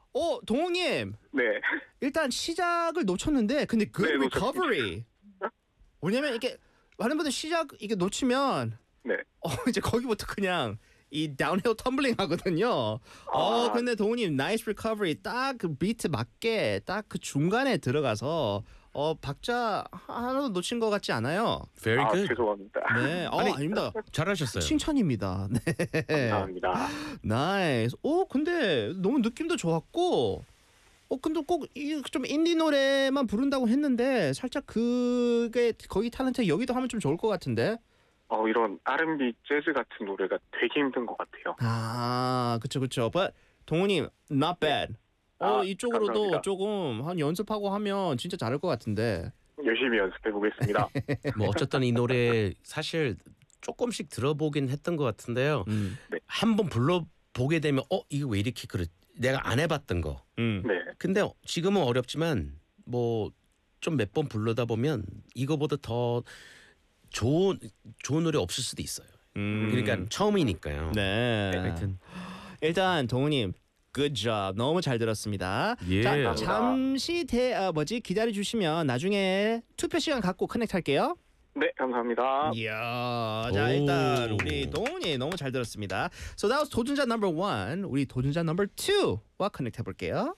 동욱님. 네. 일단 시작을 놓쳤는데 근데 good 네, recovery. 왜냐면 이게 많은 분들 시작 이게 놓치면 네. 이제 거기부터 그냥 이 다운힐 텀블링 하거든요. 근데 동훈님 나이스 리커버리 딱 그 비트 맞게 딱 그 중간에 들어가서 박자 하나도 놓친 것 같지 않아요. Very good. 죄송합니다. 네, 아닙니다. 잘하셨어요. 칭찬입니다. 네, 감사합니다. 나이스. 근데 너무 느낌도 좋았고, 근데 꼭 좀 인디 노래만 부른다고 했는데 살짝 그게 거기 탤런트 여기도 하면 좀 좋을 것 같은데. 이런 R&B 재즈 같은 노래가 되게 힘든 것 같아요. 그쵸. But 동훈님, not bad. 이쪽으로도 감사합니다. 조금 한 연습하고 하면 진짜 잘할 것 같은데. 열심히 연습해 보겠습니다. 뭐 어쨌든 이 노래 사실 조금씩 들어보긴 했던 것 같은데요. 네. 한번 불러보게 되면 이거 왜 이렇게 내가 안 해봤던 거. 네. 근데 지금은 어렵지만 뭐 좀 몇 번 부르다 보면 이거보다 더 좋은 노래 없을 수도 있어요. 그러니까 처음이니까요. 네. 하여튼 일단 동훈님, good job. 너무 잘 들었습니다. 예. 자, 감사합니다. 잠시 기다려 주시면 나중에 투표 시간 갖고 커넥트 할게요. 네, 감사합니다. 이야, 자 오. 일단 우리 동훈이 너무 잘 들었습니다. So that was 도전자 number 1. 우리 도전자 number 2와 커넥트 해볼게요.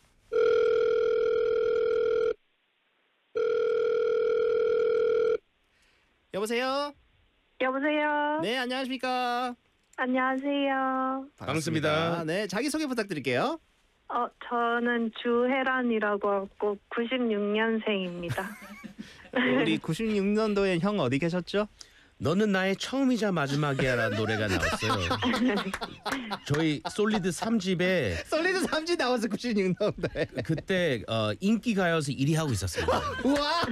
여보세요? 여보세요. 네, 안녕하십니까? 안녕하세요. 반갑습니다. 네, 자기소개 부탁드릴게요. 저는 주혜란이라고 하고 96년생입니다. 우리 96년도에 형 어디 계셨죠? 너는 나의 처음이자 마지막이야라는 노래가 나왔어요. 저희 솔리드 3집에 솔리드 3지 나와서 96년도에. 그때 인기 가요에서 1위 하고 있었습니다. 우와!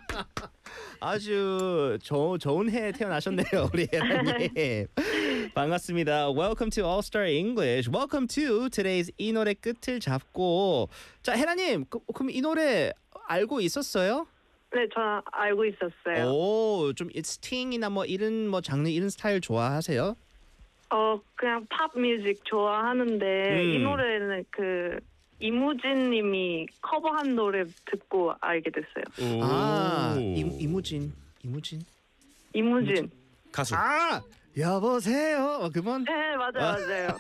아주 좋은 해에 태어나셨네요, 우리 혜란님. 반갑습니다. Welcome to All Star English. Welcome to today's 이 노래 끝을 잡고. 자, 혜란님, 그럼 이 노래 알고 있었어요? 네, 저 알고 있었어요. 좀 스팅이나 뭐 이런 장르 이런 스타일 좋아하세요? 그냥 팝 뮤직 좋아하는,데 이 노래는 이무진 님이 커버한 노래 듣고 알게 됐어요. 이무진. 가수. 여보세요. 그분? 네, 맞아요.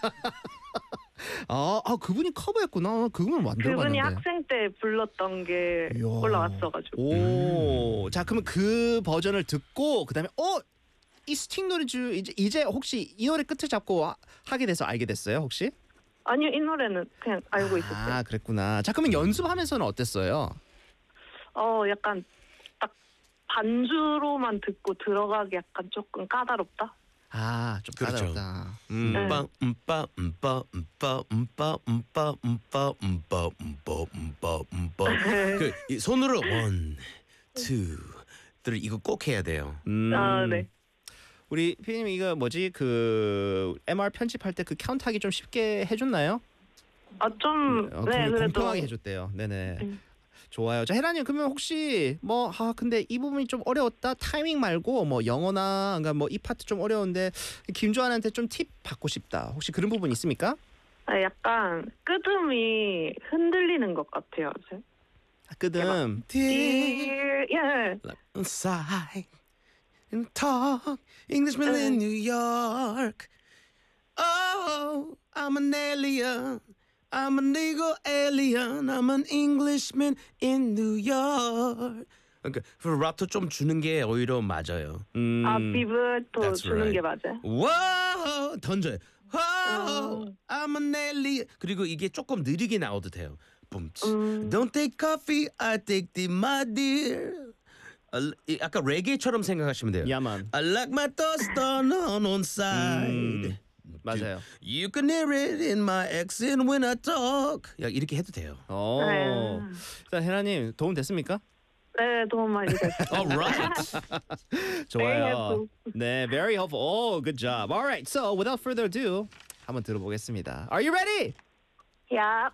그분이 커버했구나. 그분은 안 들어봤는데. 그분이 학생 때 불렀던 게 이야. 올라왔어가지고. 자, 그러면 그 버전을 듣고 그다음에 이 스팅 노래 이제 혹시 이 노래 끝을 잡고 하게 돼서 알게 됐어요, 혹시? 아니요, 이 노래는 그냥 알고 있었어요. 그랬구나. 자, 그러면 연습하면서는 어땠어요? 약간 딱 반주로만 듣고 들어가기 약간 조금 까다롭다. 좀 그렇죠. 까다롭다. 이 손으로 1, 2, 3 이거 꼭 해야 돼요. 네. 우리 피디님 이거 MR 편집할 때 그 카운트하기 좀 쉽게 해줬나요? 네, 그래도. 공평하게 해줬대요. 네네. 좋아요. 자, 혜란님 그러면 혹시 근데 이 부분이 좀 어려웠다. 타이밍 말고 뭐 영어나 그러니까 이 파트 좀 어려운데 김조한한테 좀 팁 받고 싶다. 혹시 그런 부분 있습니까? 약간 끄듬이 흔들리는 것 같아요. 끄듬. Dear, Inside and talk Englishman in New York. Oh, I'm an alien. I'm an ego alien. I'm an Englishman in New York. 그러니까 라토 좀 주는 게 오히려 맞아요. 비브도 That's 주는 right. 게 맞아요. 와 던져요. I'm an alien. 그리고 이게 조금 느리게 나와도 돼요. Don't take coffee, I take tea, my dear. 아까 레게처럼 생각하시면 돼요. 야만. I like my toast on one side. 맞아요. You can hear it in my accent when I talk. 이렇게 해도 돼요. 자, 혜란님 도움 됐습니까? 네, 도움 많이 됐어요. Alright. 좋아요. 네, very helpful. Good job. All right. So, without further ado, 한번 들어보겠습니다. Are you ready? Yeah.